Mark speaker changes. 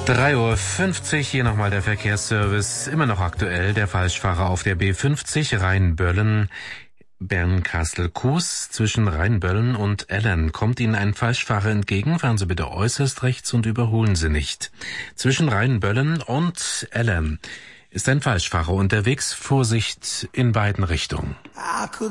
Speaker 1: 3:50 Uhr, hier nochmal der Verkehrsservice. Immer noch aktuell, der Falschfahrer auf der B50 Rheinböllen. Bernkastel-Kues zwischen Rheinböllen und Ellern. Kommt Ihnen ein Falschfahrer entgegen, fahren Sie bitte äußerst rechts und überholen Sie nicht. Zwischen Rheinböllen und Ellern ist ein Falschfahrer unterwegs. Vorsicht in beiden Richtungen.